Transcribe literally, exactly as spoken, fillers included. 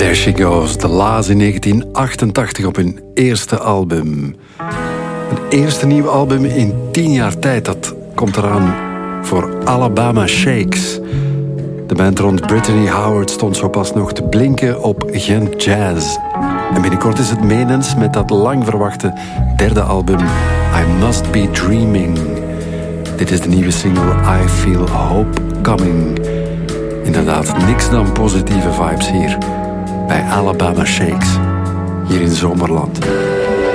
There She Goes, The La's in negentien achtentachtig op hun eerste album. Een eerste nieuw album in tien jaar tijd, dat komt eraan voor Alabama Shakes. De band rond Brittany Howard stond zo pas nog te blinken op Gent Jazz. En binnenkort is het menens met dat lang verwachte derde album I Must Be Dreaming. Dit is de nieuwe single I Feel Hope Coming. Inderdaad, niks dan positieve vibes hier bij Alabama Shakes, hier in Zomerland.